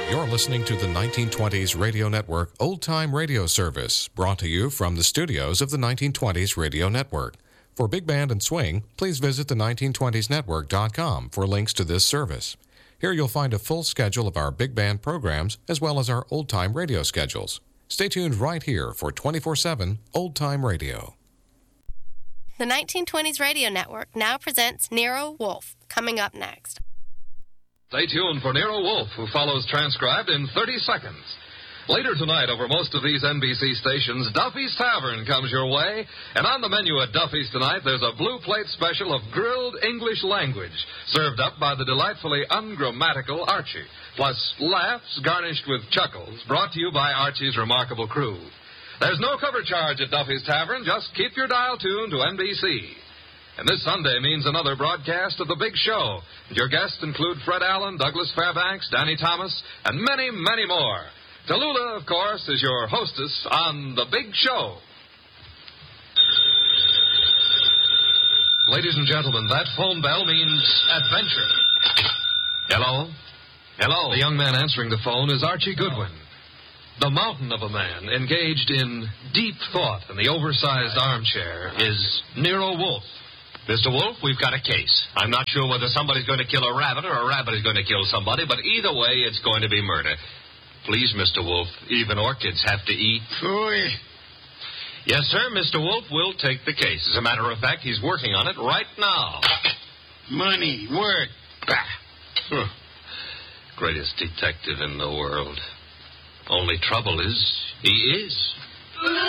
You're listening to the 1920s Radio Network Old Time Radio Service, brought to you from the studios of the 1920s Radio Network. For Big Band and Swing, please visit the 1920snetwork.com for links to this service. Here you'll find a full schedule of our Big Band programs as well as our Old Time Radio schedules. Stay tuned right here for 24/7 Old Time Radio. The 1920s Radio Network now presents Nero Wolfe, coming up next. Stay tuned for Nero Wolfe, who follows transcribed in 30 seconds. Later tonight, over most of these NBC stations, Duffy's Tavern comes your way. And on the menu at Duffy's tonight, there's a blue plate special of grilled English language, served up by the delightfully ungrammatical Archie. Plus laughs garnished with chuckles, brought to you by Archie's remarkable crew. There's no cover charge at Duffy's Tavern. Just keep your dial tuned to NBC. And this Sunday means another broadcast of The Big Show. Your guests include Fred Allen, Douglas Fairbanks, Danny Thomas, and many, many more. Tallulah, of course, is your hostess on The Big Show. Ladies and gentlemen, that phone bell means adventure. Hello? Hello? The young man answering the phone is Archie Goodwin. The mountain of a man engaged in deep thought in the oversized armchair is Nero Wolfe. Mr. Wolfe, we've got a case. I'm not sure whether somebody's going to kill a rabbit or a rabbit is going to kill somebody, but either way, it's going to be murder. Please, Mr. Wolfe, even orchids have to eat. Phooey. Yes, sir, Mr. Wolfe will take the case. As a matter of fact, he's working on it right now. Money, work. Bah. Greatest detective in the world. Only trouble is, he is.